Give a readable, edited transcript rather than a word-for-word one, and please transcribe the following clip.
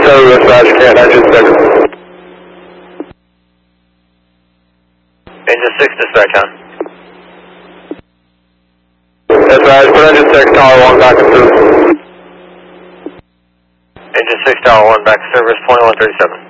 dispatch, can't engine 6. Engine 6, dispatch on. Dispatch, put engine 6, tower 1 back to service. Engine 6, tower 1, back to service, 2137.